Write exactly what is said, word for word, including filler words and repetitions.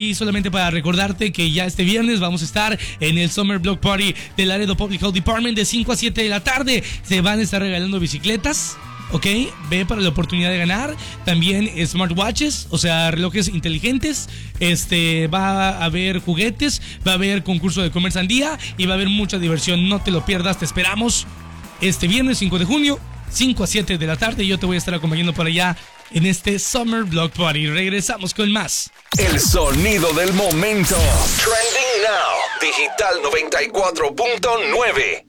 y solamente para recordarte que ya este viernes vamos a estar en el Summer Block Party del Laredo Public Health Department de cinco a siete de la tarde. Se van a estar regalando bicicletas. Ok, ve para la oportunidad de ganar. También smartwatches, o sea, relojes inteligentes. Este, va a haber juguetes, va a haber concurso de comer sandía y va a haber mucha diversión. No te lo pierdas, te esperamos este viernes cinco de junio, cinco a siete de la tarde. Yo te voy a estar acompañando por allá en este Summer Block Party. Regresamos con más. El sonido del momento. Trending Now. Digital noventa y cuatro punto nueve.